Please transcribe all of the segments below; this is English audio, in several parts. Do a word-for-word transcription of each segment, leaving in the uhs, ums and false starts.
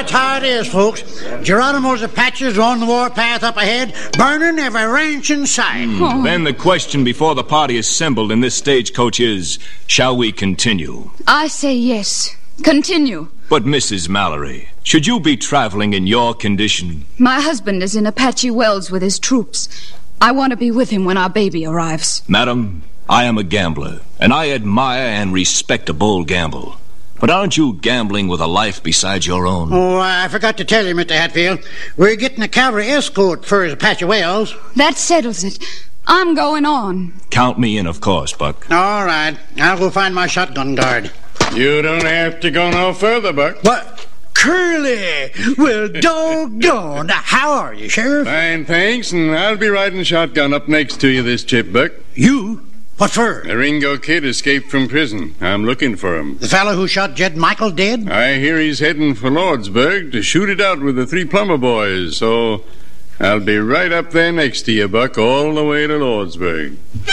that's how it is, folks. Geronimo's Apaches are on the warpath up ahead, burning every ranch in sight. Mm. Oh. Then the question before the party assembled in this stagecoach is, shall we continue? I say yes. Continue. But, Missus Mallory, should you be traveling in your condition? My husband is in Apache Wells with his troops. I want to be with him when our baby arrives. Madam, I am a gambler, and I admire and respect a bold gamble. But aren't you gambling with a life besides your own? Oh, I forgot to tell you, Mister Hatfield. We're getting a cavalry escort for Apache Wells. That settles it. I'm going on. Count me in, of course, Buck. All right. I'll go find my shotgun guard. You don't have to go no further, Buck. What? Curly! Well, doggone. How are you, Sheriff? Fine, thanks, and I'll be riding shotgun up next to you this trip, Buck. You? What for? The Ringo kid escaped from prison. I'm looking for him. The fellow who shot Jed Michael dead? I hear he's heading for Lordsburg to shoot it out with the three Plummer boys, so I'll be right up there next to you, Buck, all the way to Lordsburg.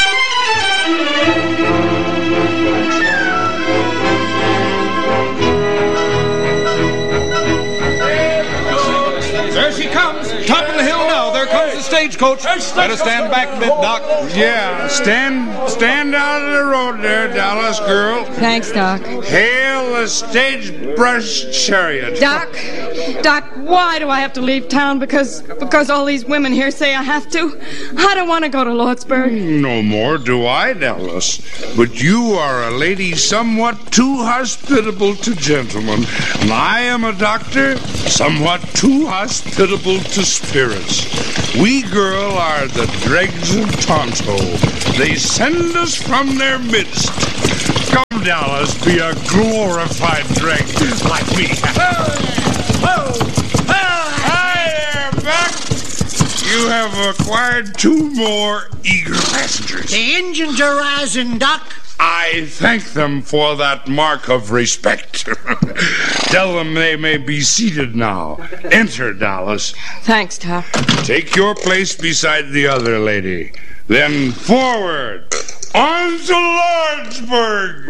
There she comes. Top of the hill now. There comes the stagecoach. Let us stand back a bit, Doc. Yeah, stand stand out of the road there, Dallas girl. Thanks, Doc. Hail the stage-brush chariot. Doc, Doc, why do I have to leave town? Because because all these women here say I have to? I don't want to go to Lordsburg. No more do I, Dallas. But you are a lady somewhat too hospitable to gentlemen. And I am a doctor somewhat too hospitable to spirits. We, girl, are the dregs of Tonto. They send us from their midst. Come, Dallas, be a glorified dreg like me. Hi there, Buck. You have acquired two more eager passengers. The engines are rising, Doc. I thank them for that mark of respect. Tell them they may be seated now. Enter, Dallas. Thanks, Doc. Take your place beside the other lady. Then forward. On to Lordsburg.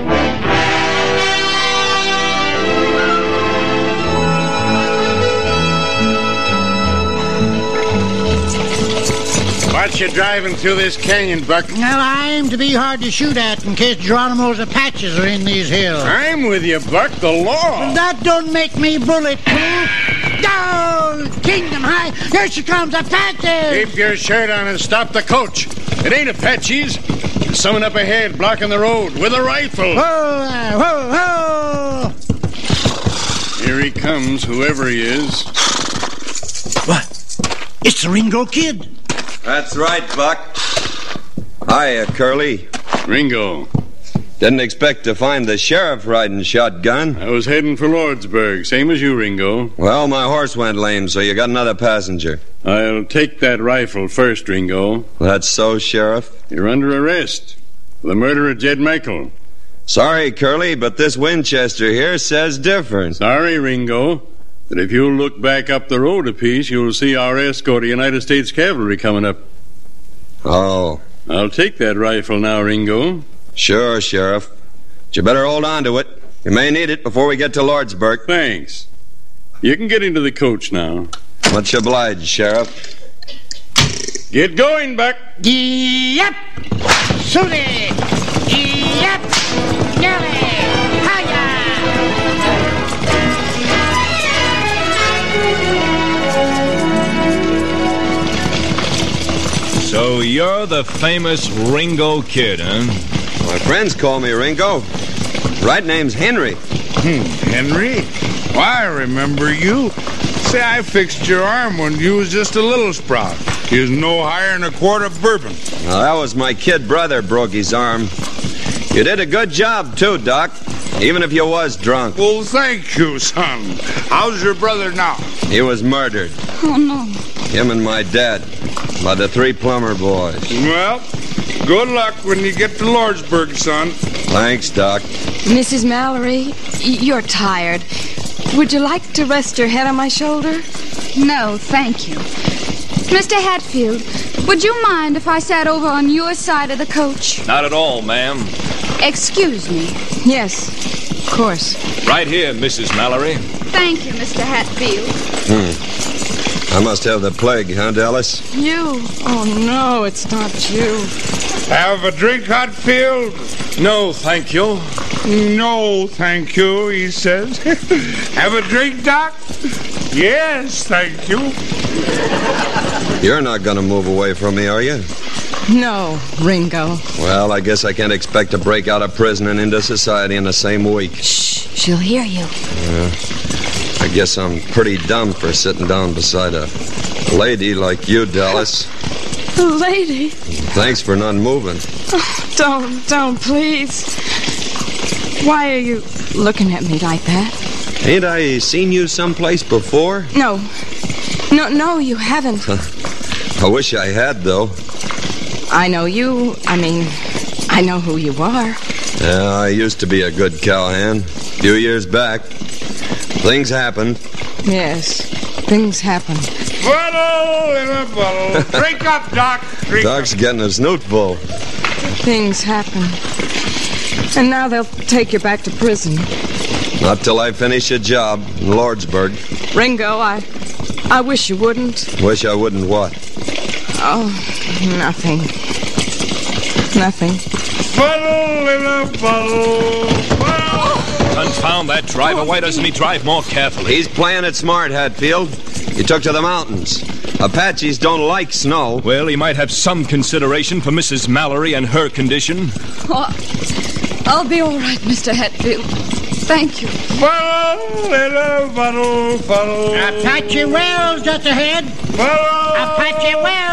Watch you driving through this canyon, Buck. Well, I aim to be hard to shoot at in case Geronimo's Apaches are in these hills. I'm with you, Buck. The law. That don't make me bulletproof. Oh, Kingdom High. Here she comes, Apaches. Keep your shirt on and stop the coach. It ain't Apaches. There's someone up ahead blocking the road with a rifle. Whoa, whoa, whoa. Here he comes, whoever he is. What? It's the Ringo Kid. That's right, Buck. Hiya, Curly. Ringo. Didn't expect to find the sheriff riding shotgun. I was heading for Lordsburg, same as you, Ringo. Well, my horse went lame, so you got another passenger. I'll take that rifle first, Ringo. That's so, Sheriff. You're under arrest for the murder of Jed Michael. Sorry, Curly, but this Winchester here says different. Sorry, Ringo. But if you'll look back up the road a piece, you'll see our escort of United States Cavalry coming up. Oh. I'll take that rifle now, Ringo. Sure, Sheriff. But you better hold on to it. You may need it before we get to Lordsburg. Thanks. You can get into the coach now. Much obliged, Sheriff. Get going, Buck. Yep. Sooty. Yep. Nelly. So you're the famous Ringo Kid, huh? My friends call me Ringo. Right name's Henry. Hmm, Henry? Why, I remember you. Say, I fixed your arm when you was just a little sprout. He was no higher than a quart of bourbon. Well, that was my kid brother broke his arm. You did a good job, too, Doc, even if you was drunk. Well, thank you, son. How's your brother now? He was murdered. Oh, no. Him and my dad. By the three Plummer boys. Well, good luck when you get to Lordsburg, son. Thanks, Doc. Missus Mallory, you're tired. Would you like to rest your head on my shoulder? No, thank you. Mister Hatfield, would you mind if I sat over on your side of the coach? Not at all, ma'am. Excuse me. Yes. Of course. Right here, Missus Mallory. Thank you, Mister Hatfield. Hmm. I must have the plague, huh, Dallas? You? Oh, no, it's not you. Have a drink, Hatfield? No, thank you. No, thank you, he says. Have a drink, Doc? Yes, thank you. You're not going to move away from me, are you? No, Ringo. Well, I guess I can't expect to break out of prison and into society in the same week. Shh, she'll hear you. Yeah. I guess I'm pretty dumb for sitting down beside a lady like you, Dallas. A lady? Thanks for not moving. Oh, don't, don't, please. Why are you looking at me like that? Ain't I seen you someplace before? No. No, no, you haven't. I wish I had, though. I know you. I mean, I know who you are. Yeah, I used to be a good cowhand. A few years back. Things happened. Yes, things happen. Bottle in a bottle. Drink up, Doc. Drink Doc's up. getting a snoot full. Things happen. And now they'll take you back to prison. Not till I finish a job in Lordsburg. Ringo, I... I wish you wouldn't. Wish I wouldn't what? Oh, nothing. Nothing. Bottle in a bottle. Bottle. Confound that driver. Why doesn't he drive more carefully? He's playing it smart, Hatfield. He took to the mountains. Apaches don't like snow. Well, he might have some consideration for Missus Mallory and her condition. Oh, I'll be all right, Mister Hatfield. Thank you. Bottle in a bottle. Bottle. Apache Wells just ahead. Bottle. Apache Wells.